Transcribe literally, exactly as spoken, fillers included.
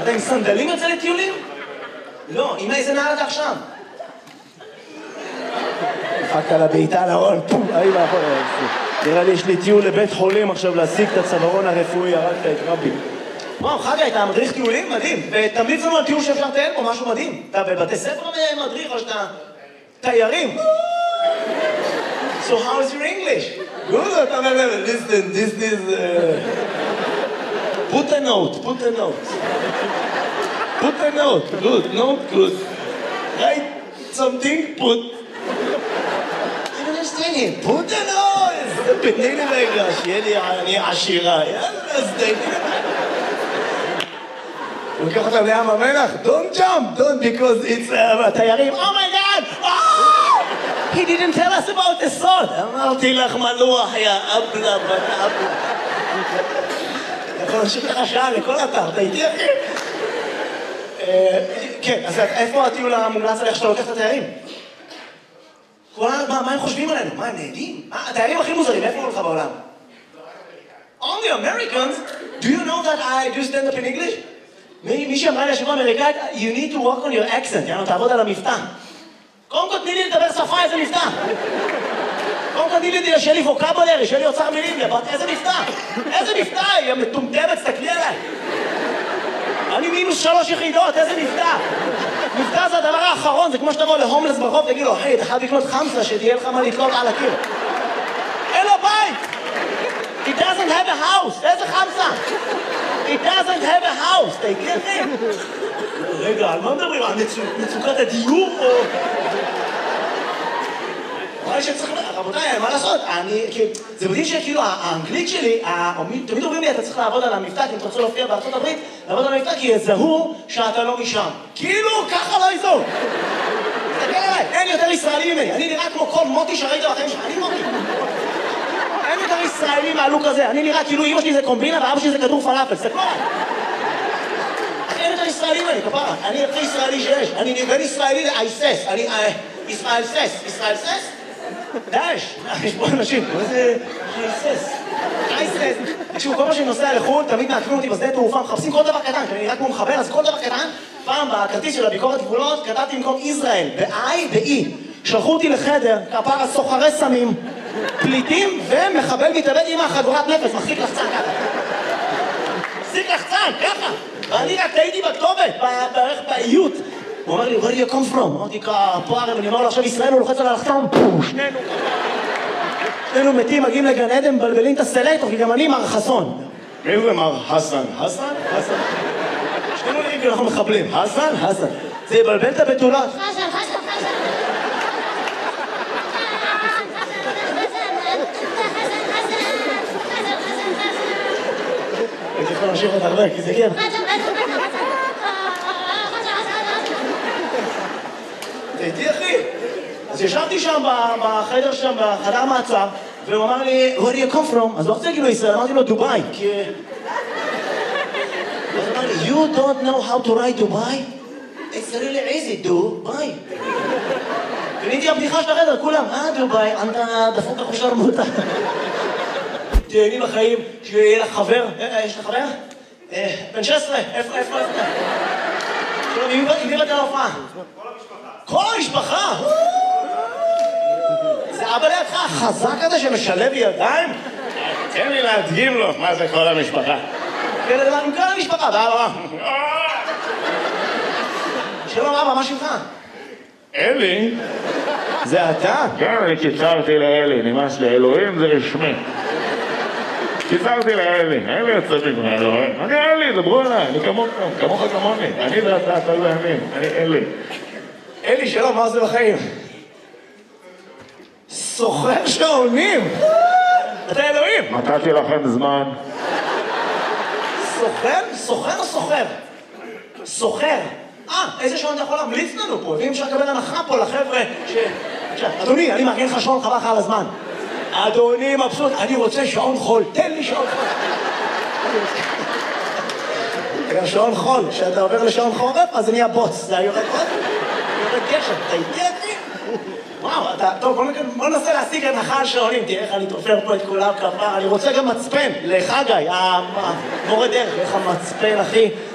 אתה עם סנדלים יוצא לטיולים? לא, עם איזה נעל אתה עכשיו? דפקת על הבעיטה לארון, פום, אי ואחור. נראה לי יש לי טיול לבית חולים עכשיו להשיג את הצווארון הרפואי, הרגת את רבי. וואו, חגי, אתה מדריך טיולים? מדהים. ותמליץ לנו על טיול שאפשר לטייל פה, משהו מדהים. אתה בבתי ספר מדריך או שאתה תיירים? So how is your English? Good, אתה אומר, listen, this is... Put a note, put a note. Put a note, good, note, good. Write something, put. I don't understand it. Put a note. תתני לי רגע, שיהיה לי, אני עשירה. יאללה, אז תתני לי. הוא לקח אותם לים המלח. Don't jump, don't, because it's... תיירים, oh my god, oh! He didn't tell us about the sod. אמרתי לך מלוח, יא אבלה, בת אבלה. יכול להמשיך לך שעה לכל אתר, אתה איתי אחי? כן, אז איפה הטיול המומלץ עליך שאתה לוקח את התיירים? מה הם חושבים עלינו? מה, הם נהדים? התיירים הכי מוזרים, איפה הולך בעולם? Only Americans? Do you know that I do stand up in English? מי שאמרה לי השבוע אמריקאית, you need to work on your accent, יאנו, תעבוד על המבטא. קודם כל תני לי לדבר שפה, איזה מבטא. קודם כל תני לי, שיהיה לי ווקבולרי, שיהיה לי אוצר מילים, איזה מבטא. איזה מבטא, היא מטומטמת, תסתכלי עליי. אני מינוס שלוש יחידות, איזה מבטא. מבטא זה הדבר האחרון, זה כמו שתבוא להומלס ברחוב, תגיד לו, היי, אתה חייב לקנות חמסה, שתהיה לך מה לתלות על הקיר. אין לו בית! It doesn't have a house, איזה חמסה? It doesn't have a house, אתה יקרה אחי? רגע, על מה מדברים? על מצוקת הדיור או... אולי שצריך... רבותיי, מה לעשות? אני... זה מדהים שכאילו האנגלית שלי, תמיד אומרים לי, אתה צריך לעבוד על המבטא, כי אם תרצו להופיע בארצות הברית, לעבוד על המבטא, כי יזהו שאתה לא משם. כאילו, ככה לא יזהו. תסתכל עליי, אין יותר ישראלי ממני. אני נראה כמו כל מוטי שראית בחיים שלך. אני מוטי. אין יותר ישראלי מהלוק הזה. אני נראה כאילו אמא שלי זה קומבינה ואבא שלי זה כדור פלאפל. תסתכלו עליי. אין יותר ישראלי ממני, כפרה. אני הכי ישראלי שיש. אני בין ישראלי לאייסס. אני... ישראל סס. ישראל סס? דאש, יש פה אנשים, מה זה אייסס? אייסס. תקשיבו, כל מה שאני נוסע לחו"ל, תמיד מעקבים אותי בשדה תעופה, מחפשים כל דבר קטן, כי אני רק כמו מחבר, אז כל דבר קטן, פעם בכרטיס של הביקורת גבולות, כתבתי במקום ישראל, ב-I ב-E. שלחו אותי לחדר, כפרה סוחרי סמים, פליטים ומחבל מתאבד עם החגורת נפש, מחזיק לחצן ככה. מחזיק לחצן, ככה. ואני רק טעיתי בכתובת, בערך באיות. הוא אומר לי, where do you come from? אמרתי, כפרה, אני אומר לו, עכשיו ישראל הוא לוחץ על הלחצן, פו, שנינו. שנינו מתים, מגיעים לגן עדן, מבלבלים את הסלקטור, כי גם אני מר חסון. מי זה מר חסן? חסן? חסן. שנינו נראים כי אנחנו מחבלים. חסן? חסן. זה יבלבל את הבתולות. חסן, חסן, חסן. הייתי יכול להמשיך את הרבה, כי זה כן. הייתי אחי. אז ישבתי שם בחדר שם, בחדר מעצר, והוא אמר לי, where do you come from? אז לא רוצה להגיד לו ישראל, אמרתי לו דובאי, כי... אז הוא אמר לי, you don't know how to write Dubai? It's really easy, דובאי. קניתי הבדיחה של החדר, כולם, אה דובאי, אתה דפוק לך שרמוטה. תהני בחיים, שיהיה לך חבר, יש לך חבר? בן שש עשרה, איפה, איפה, איפה? עם מי באת להופעה? כל המשפחה. כל המשפחה? זה אבא לידך החזק הזה שמשלב ידיים? תן לי להדגים לו מה זה כל המשפחה. כן, לדבר עם כל המשפחה, ואבא. שלום אבא, מה שלך? אלי? זה אתה? כן, אני קיצרתי לאלי, נמאס לאלוהים, זה רשמי. קיצרתי לאלי, אלי יוצא ממנו, אני אלי, דברו אליי, אני כמוך, כמוך כמוני, אני ואתה, אתה ואני, אני אלי. אלי, שלום, מה זה בחיים? סוחר שעונים! אתה אלוהים! נתתי לכם זמן. סוחר? סוחר או סוחר? סוחר. אה, איזה שעון אתה יכול להמליץ לנו פה? ואם אפשר לקבל הנחה פה לחבר'ה ש... אדוני, אני מארגן לך שעון חבל לך על הזמן. אדוני מבסוט, אני רוצה שעון חול, תן לי שעון חול. גם שעון חול, כשאתה עובר לשעון חורף, אז אני הבוץ. זה היורד עוד? יורד גשם, אתה איתי אחי? וואו, אתה... טוב, בוא ננסה להשיג הנחה על שעונים, תראה איך אני תופר פה את כולם כפר. אני רוצה גם מצפן לחגי, המורה דרך, איך המצפן, אחי.